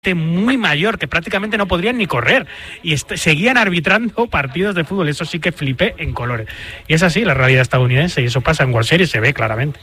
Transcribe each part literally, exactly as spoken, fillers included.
muy mayor, que prácticamente no podrían ni correr, y seguían arbitrando partidos de fútbol. Eso sí que flipé en colores. Y es así la realidad estadounidense, y eso pasa en World Series, se ve claramente.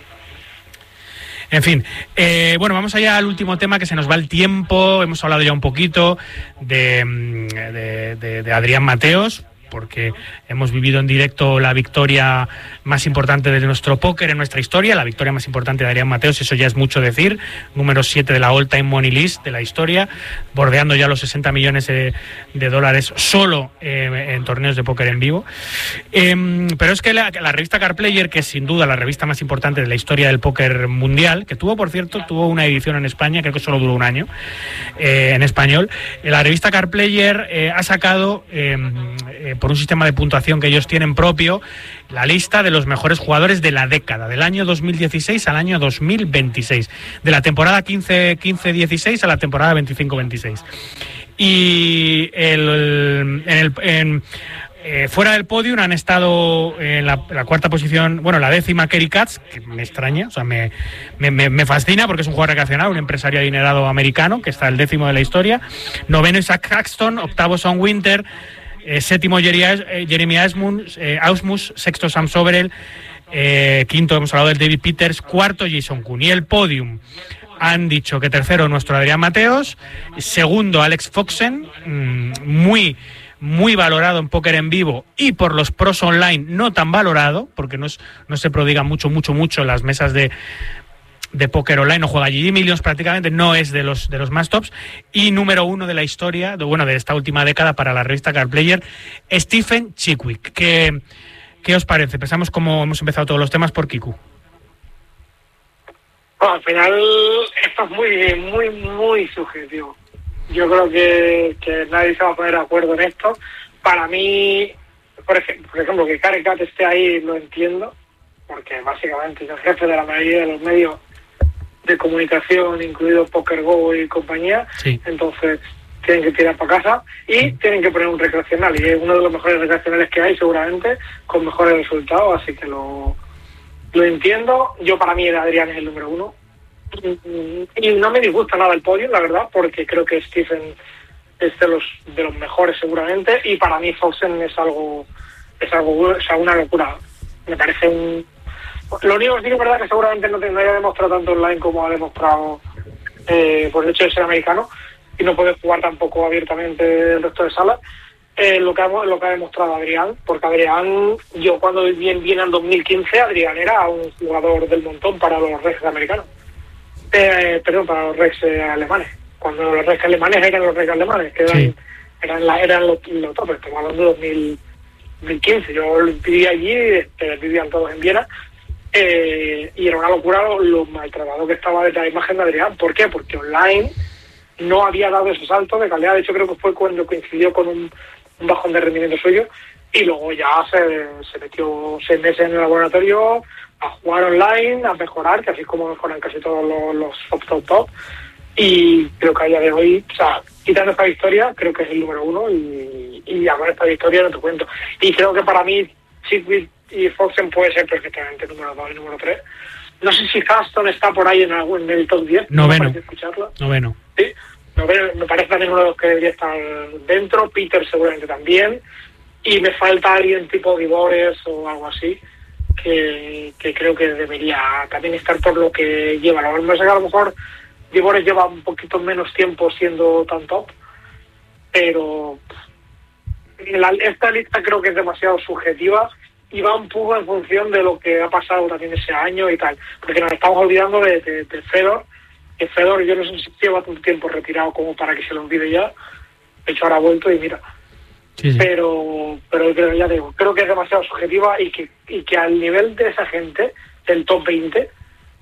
En fin, eh, bueno, vamos allá al último tema, que se nos va el tiempo. Hemos hablado ya un poquito de, de, de, de Adrián Mateos, porque hemos vivido en directo la victoria más importante de nuestro póker en nuestra historia, la victoria más importante de Adrián Mateos. Eso ya es mucho decir, número siete de la All Time Money List de la historia, bordeando ya los sesenta millones de, de dólares solo eh, en torneos de póker en vivo. Eh, pero es que la, la revista Card Player, que es sin duda la revista más importante de la historia del póker mundial, que tuvo, por cierto, tuvo una edición en España, creo que solo duró un año, eh, en español, la revista Card Player eh, ha sacado, eh, eh, por un sistema de puntuación que ellos tienen propio, la lista de los mejores jugadores de la década, del año dos mil dieciséis al año dos mil veintiséis, de la temporada quince dieciséis a la temporada veinticinco veintiséis. Y el, en el, en, eh, fuera del podio han estado en la, la cuarta posición, bueno, la décima, Kerry Katz, que me extraña, o sea, me, me, me fascina, porque es un jugador recreacional, un empresario adinerado americano, que está el décimo de la historia. Noveno, Isaac Haxton. Octavo, Sean Winter. Eh, séptimo, Jeremy Ausmus, eh, Ausmus. Sexto, Sam Soberel. Eh, quinto, hemos hablado del David Peters. Cuarto, Jason Kuhn. Y el podium han dicho que tercero, nuestro Adrián Mateos. Segundo, Alex Foxen, mmm, muy muy valorado en póker en vivo, y por los pros online no tan valorado, porque no, es, no se prodiga mucho, mucho, mucho en las mesas de de póker online, no juega G G Millions prácticamente, no es de los de los más tops. Y número uno de la historia, de, bueno, de esta última década para la revista Card Player, Stephen Chidwick. ¿Qué, qué os parece? Pensamos cómo hemos empezado todos los temas por Kiku. Bueno, al final esto es muy, muy, muy subjetivo. Yo creo que, que nadie se va a poner de acuerdo en esto. Para mí, por ejemplo, por ejemplo que Kerry Katz esté ahí, lo entiendo, porque básicamente es el jefe de la mayoría de los medios de comunicación, incluido PokerGo y compañía. Sí. Entonces tienen que tirar para casa y tienen que poner un recreacional, y es uno de los mejores recreacionales que hay seguramente, con mejores resultados, así que lo, lo entiendo. Yo, para mí, Adrián es el número uno, y no me disgusta nada el podio, la verdad, porque creo que Stephen es de los de los mejores seguramente, y para mí Foxen es algo es algo o sea, una locura. Me parece un... Lo único que sí que es verdad que seguramente no, te, no haya demostrado tanto online como ha demostrado eh, por el hecho de ser americano, y no puede jugar tampoco abiertamente el resto de salas, eh, lo que ha, lo que ha demostrado Adrián, porque Adrián, yo cuando viví en Viena en dos mil quince, Adrián era un jugador del montón para los Rex americanos, eh, perdón, para los Rex eh, alemanes, cuando los Rex alemanes eran los Rex alemanes, que eran, sí. eran, la, eran los, los topes. Estamos hablando de dos mil quince, yo viví allí, este, vivían todos en Viena. Eh, y era una locura lo, lo maltratado que estaba de la imagen de Adrián. ¿Por qué? Porque online no había dado ese salto de calidad. De hecho, creo que fue cuando coincidió con un, un bajón de rendimiento suyo, y luego ya se, se metió seis meses en el laboratorio a jugar online, a mejorar, que así es como mejoran casi todos los, los top, top, top. Y creo que a día de hoy, o sea, quitando esta victoria, creo que es el número uno, y, y ya con esta victoria no te cuento. Y creo que para mí Chidwick y Foxen puede ser perfectamente número dos y número tres. No sé si Haxton está por ahí en, algún, en el top diez. Noveno. Escucharlo. Noveno. Sí, noveno. Me parece también uno de los que debería estar dentro. Peter seguramente también. Y me falta alguien tipo Divores o algo así, que, que creo que debería también estar por lo que lleva. A lo mejor, a lo mejor Divores lleva un poquito menos tiempo siendo tan top, pero la, esta lista creo que es demasiado subjetiva, y va un poco en función de lo que ha pasado también ese año y tal, porque nos estamos olvidando de, de, de Fedor, que Fedor yo no sé si lleva tanto tiempo retirado como para que se lo olvide ya. De hecho ahora ha vuelto y mira, sí, sí. pero pero creo, ya digo, creo que es demasiado subjetiva, y que y que al nivel de esa gente del top veinte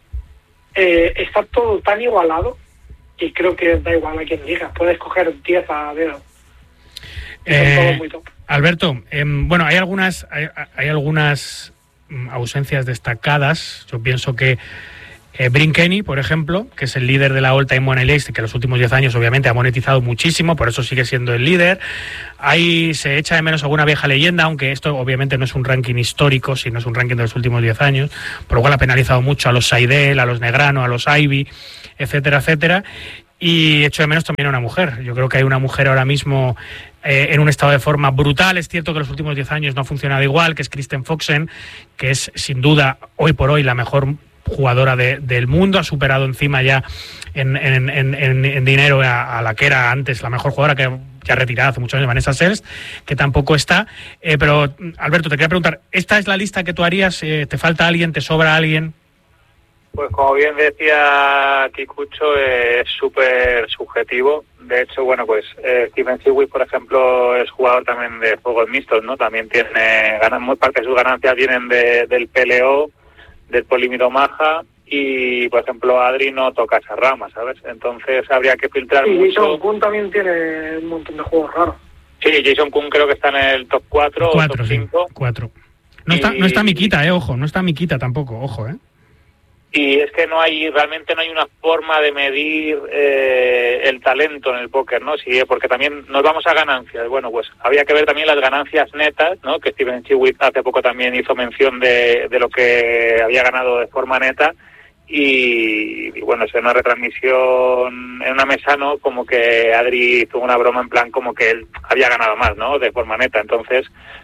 eh, está todo tan igualado, y creo que da igual a quien diga, puedes coger diez a dedo. Eh... Son todos muy top. Alberto, eh, bueno, hay algunas hay, hay algunas ausencias destacadas. Yo pienso que eh, Bryn Kenny, por ejemplo, que es el líder de la All Time Money List, que en los últimos diez años obviamente ha monetizado muchísimo, por eso sigue siendo el líder. Ahí se echa de menos alguna vieja leyenda, aunque esto obviamente no es un ranking histórico, sino es un ranking de los últimos diez años, por lo cual ha penalizado mucho a los Seidel, a los Negrano, a los Ivy, etcétera, etcétera. y echo de menos también a una mujer. Yo creo que hay una mujer ahora mismo eh, en un estado de forma brutal. Es cierto que los últimos diez años no ha funcionado igual, que es Kirsten Foxen, que es sin duda hoy por hoy la mejor jugadora de, del mundo. Ha superado encima ya en, en, en, en, en dinero a, a la que era antes la mejor jugadora, que ya retirada hace muchos años, Vanessa Sells, que tampoco está. Eh, pero, Alberto, te quería preguntar, ¿esta es la lista que tú harías? Eh, ¿Te falta alguien? ¿Te sobra alguien? Pues como bien decía Kikucho, es súper subjetivo. De hecho, bueno, pues eh, Stephen Chidwick, por ejemplo, es jugador también de juegos mixtos, ¿no? También tiene, ganan, muy parte de sus ganancias vienen de, del P L O, del Polímero Maja, y, por ejemplo, Adri no toca esa rama, ¿sabes? Entonces habría que filtrar y mucho. Jason Kuhn también tiene un montón de juegos raros. Sí, Jason Kuhn creo que está en el top cuatro o top cinco. Sí, cuatro. No, y... está, no está Mikita, eh, ojo, no está Mikita tampoco, ojo, eh. Y es que no hay, realmente no hay una forma de medir eh, el talento en el póker, ¿no? Sí, porque también nos vamos a ganancias. Bueno, pues había que ver también las ganancias netas, ¿no? Que Stephen Chidwick hace poco también hizo mención de, de lo que había ganado de forma neta. Y, y bueno, es una retransmisión en una mesa, ¿no? Como que Adri tuvo una broma en plan como que él había ganado más, ¿no? De forma neta. Entonces,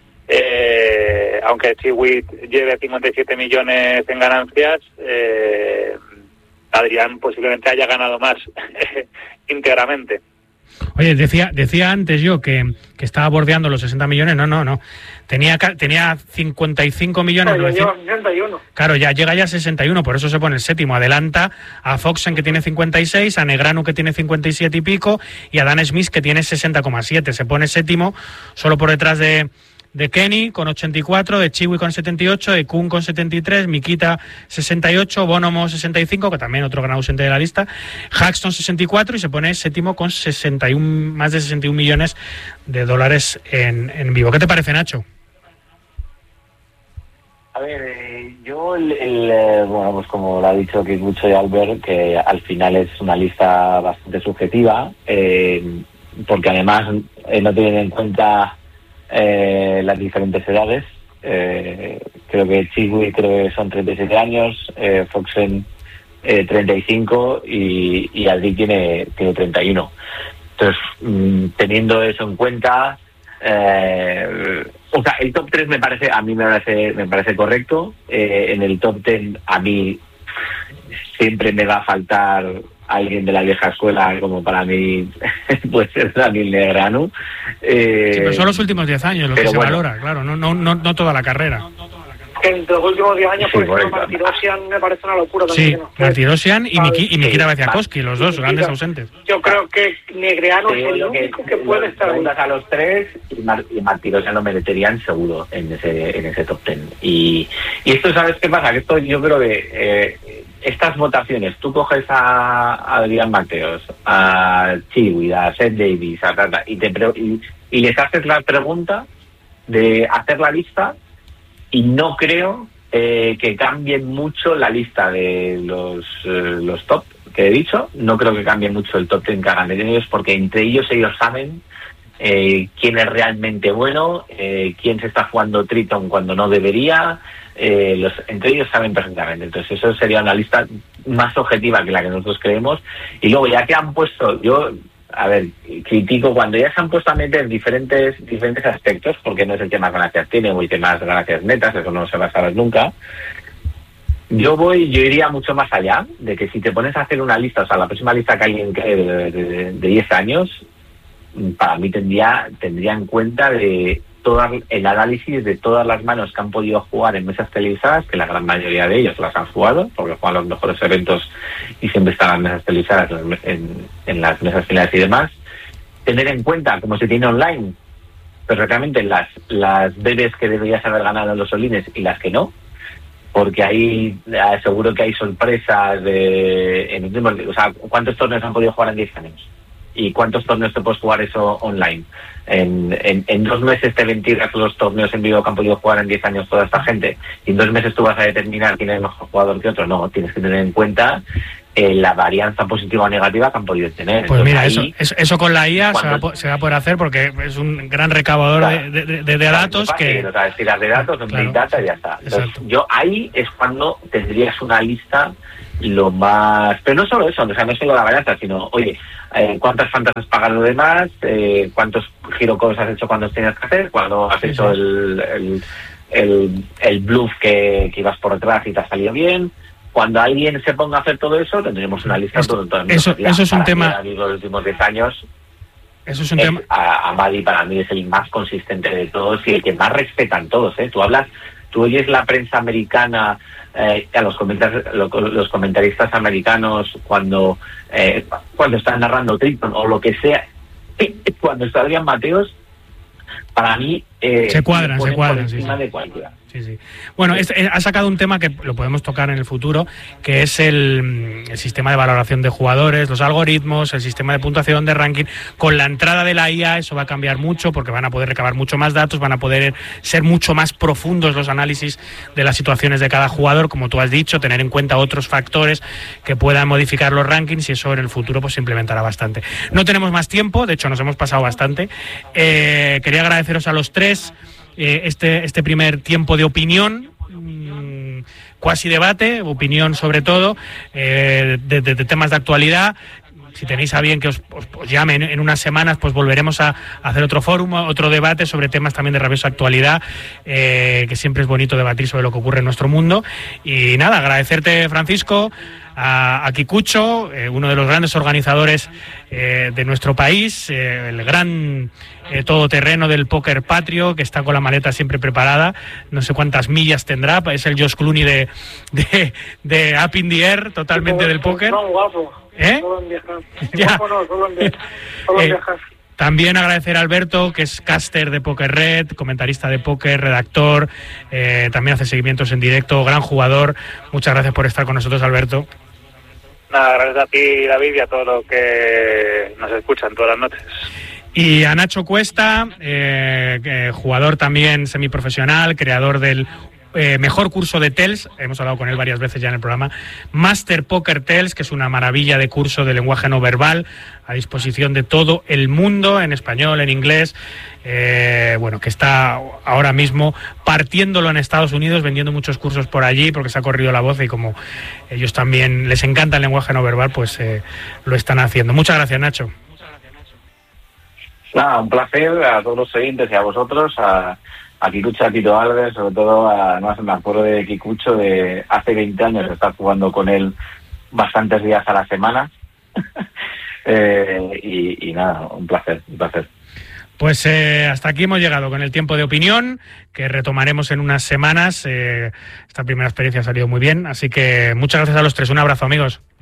Eh, aunque Chidwick lleve cincuenta y siete millones en ganancias, eh, Adrián posiblemente haya ganado más íntegramente. Oye, decía decía antes yo que, que estaba bordeando los sesenta millones. No, no, no. Tenía tenía cincuenta y cinco millones. No, lleva sesenta y uno. Claro, ya llega ya a sesenta y uno, por eso se pone el séptimo. Adelanta a Foxen, que tiene cincuenta y seis, a Negranu, que tiene cincuenta y siete y pico, y a Dan Smith, que tiene sesenta coma siete. Se pone séptimo solo por detrás de de Kenny con ochenta y cuatro, de Chidwick con setenta y ocho, de Kuhn con setenta y tres, Mikita sesenta y ocho, Bonomo sesenta y cinco, que también otro gran ausente de la lista, Haxton sesenta y cuatro, y se pone séptimo con sesenta y uno, más de sesenta y un millones de dólares en, en vivo. ¿Qué te parece, Nacho? A ver, eh, yo, el, el, eh, bueno, pues como lo ha dicho Kikucho y Albert, que al final es una lista bastante subjetiva, eh, porque además eh, no tienen en cuenta Eh, las diferentes edades. Eh, creo que Chidwick creo que son treinta y siete años, eh, Foxen eh, treinta y cinco y, y Adri tiene, tiene treinta y uno. Entonces, mmm, teniendo eso en cuenta, eh, o sea, el top tres me parece, a mí me parece, me parece correcto. Eh, en el top diez a mí siempre me va a faltar alguien de la vieja escuela, como para mí puede ser Daniel Negranu. Eh, sí, pero son los últimos diez años lo que se bueno, valora, claro, no, no, no, no toda la carrera. En los últimos diez años, sí, por ejemplo, Martirosyan me parece una locura también. Sí, Martirosyan y, Miki, y Mikita Vaciakovsky, los dos grandes ausentes. Yo creo que Negreanu es el único que, que puede estar ahí. A los tres y, Mar, y Martirosyan lo mereterían seguro en ese en ese top diez. Y, y esto, ¿sabes qué pasa? Que esto yo creo que eh, estas votaciones, tú coges a Adrián Mateos, a Chidwick, a Seth Davis, a Tata, y, te y, y les haces la pregunta de hacer la lista, y no creo eh, que cambien mucho la lista de los, eh, los top que he dicho. No creo que cambie mucho el top diez que hagan de ellos, porque entre ellos ellos saben eh, quién es realmente bueno, eh, quién se está jugando Triton cuando no debería. Eh, los, entre ellos saben perfectamente. Entonces eso sería una lista más objetiva que la que nosotros creemos. Y luego, ya que han puesto, yo a ver, critico cuando ya se han puesto a meter diferentes diferentes aspectos, porque no es el que más ganancias tiene o el que más ganancias netas, eso no se va a saber nunca. Yo voy, yo iría mucho más allá, de que si te pones a hacer una lista, o sea, la próxima lista que alguien cree de, de, de diez años, para mí tendría tendría en cuenta de todo el análisis de todas las manos que han podido jugar en mesas televisadas, que la gran mayoría de ellos las han jugado, porque juegan los mejores eventos y siempre están las mesas televisadas en, en las mesas finales y demás. Tener en cuenta, como se tiene online, perfectamente las, las bebés que deberías haber ganado en los solines y las que no, porque ahí seguro que hay sorpresas de, en último, o sea, ¿cuántos torneos han podido jugar en diez años? ¿Y cuántos torneos te puedes jugar eso online? En, en, en dos meses te ventilas los torneos en vivo que han podido jugar en diez años toda esta gente, y en dos meses tú vas a determinar quién es el mejor jugador que otro. No, tienes que tener en cuenta eh, la varianza positiva o negativa que han podido tener. Pues Entonces, mira, ahí, eso, eso con la I A se va, se va a poder hacer, porque es un gran recaudador claro, de, de, de, de datos. Fácil, que o sea, es tirar de datos, un claro, big data y ya está. Entonces, yo ahí es cuando tendrías una lista lo más... Pero no solo eso, o sea, no solo la balanza, sino, oye, eh, ¿cuántas fantas has pagado de más? Eh, ¿Cuántos girocalls has hecho cuando tenías que hacer? ¿Cuándo has sí, hecho sí. el... el El, el bluff que, que ibas por detrás y te ha salido bien? Cuando alguien se ponga a hacer todo eso, tendremos una lista Esto, todo, todo el mundo. Eso, eso es un tema... Mí, los últimos diez años, eso es un es, tema... A, a Madi para mí es el más consistente de todos y el que más respetan todos, ¿eh? Tú hablas, tú oyes la prensa americana, eh, a los, comentar, los comentaristas americanos cuando, eh, cuando están narrando Triton o lo que sea, cuando está Adrián Mateos, para mí eh, se cuadran, se cuadran, sí, sí. de cualquiera. Sí, sí. Bueno, es, es, ha sacado un tema que lo podemos tocar en el futuro, que es el, el sistema de valoración de jugadores, los algoritmos, el sistema de puntuación, de ranking. Con la entrada de la I A eso va a cambiar mucho porque van a poder recabar mucho más datos, van a poder ser mucho más profundos los análisis de las situaciones de cada jugador, como tú has dicho, tener en cuenta otros factores que puedan modificar los rankings, y eso en el futuro pues se implementará bastante. No tenemos más tiempo, de hecho nos hemos pasado bastante. Eh, quería agradeceros a los tres Eh, este, este primer tiempo de opinión, mmm, cuasi debate, opinión sobre todo, eh, de, de, de temas de actualidad. Si tenéis a bien que os, os, os llamen en unas semanas, pues volveremos a, a hacer otro fórum, otro debate sobre temas también de rabiosa actualidad, eh, que siempre es bonito debatir sobre lo que ocurre en nuestro mundo. Y nada, agradecerte, Francisco, a, a Kikucho, eh, uno de los grandes organizadores eh, de nuestro país, eh, el gran eh, todoterreno del póker patrio, que está con la maleta siempre preparada, no sé cuántas millas tendrá, es el Josh Clooney de, de, de Up in the Air, totalmente del póker. No, guapo. ¿Eh? Solo en viajar. Ya. No, no, solo en viajar. Solo en eh, viajar. También agradecer a Alberto, que es caster de Poker Red, comentarista de póker, redactor, eh, también hace seguimientos en directo, gran jugador. Muchas gracias por estar con nosotros, Alberto. Nada, gracias a ti, David, y a todos los que nos escuchan todas las noches. Y a Nacho Cuesta, eh, eh, jugador también semiprofesional, creador del Eh, mejor curso de T E L S, hemos hablado con él varias veces ya en el programa, Master Poker T E L S, que es una maravilla de curso de lenguaje no verbal a disposición de todo el mundo, en español, en inglés, eh, bueno, que está ahora mismo partiéndolo en Estados Unidos, vendiendo muchos cursos por allí, porque se ha corrido la voz y como ellos también les encanta el lenguaje no verbal, pues eh, lo están haciendo. Muchas gracias, Nacho. Nada, un placer a todos los oyentes y a vosotros, a a Kikucho, a Tito Álvarez, sobre todo a, no sé, me acuerdo de Kikucho de hace veinte años, estar jugando con él bastantes días a la semana. eh, y, y nada, un placer, un placer. Pues eh, hasta aquí hemos llegado con el tiempo de opinión, que retomaremos en unas semanas. Eh, esta primera experiencia ha salido muy bien, así que muchas gracias a los tres. Un abrazo, amigos.